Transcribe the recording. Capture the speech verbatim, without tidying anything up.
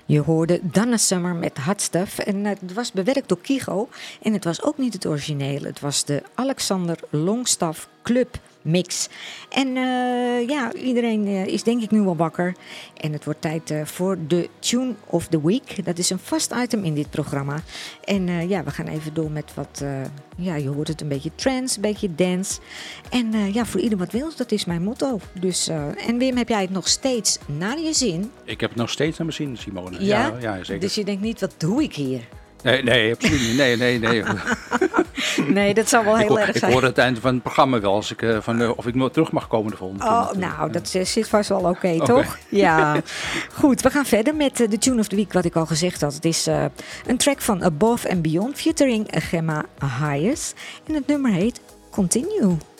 Je hoorde Donna Summer met Hot Stuff. En uh, het was bewerkt door Kygo. En het was ook niet het originele. Het was de Alexander Longstaff Club Mix. En uh, ja, iedereen uh, is denk ik nu al wakker. En het wordt tijd uh, voor de Tune of the Week. Dat is een vast item in dit programma. En uh, ja, we gaan even door met wat... Uh, ja, je hoort het een beetje trance, een beetje dance. En uh, ja, voor ieder wat wil, dat is mijn motto. Dus, uh, en Wim, heb jij het nog steeds naar je zin? Ik heb het nog steeds naar mijn zin, Simone. Ja? Ja, ja zeker. Dus je denkt niet, wat doe ik hier? Nee, nee, absoluut niet. Nee, nee, nee. Nee, dat zou wel heel ik, erg ik zijn. Ik hoor het eind van het programma wel, als ik, uh, van, uh, of ik nog terug mag komen de volgende keer. Oh, nou, dat uh, zit vast wel oké, okay, okay. toch? Ja. Goed, we gaan verder met uh, de Tune of the Week, wat ik al gezegd had. Het is uh, een track van Above and Beyond, featuring Gemma Hayes. En het nummer heet Continue.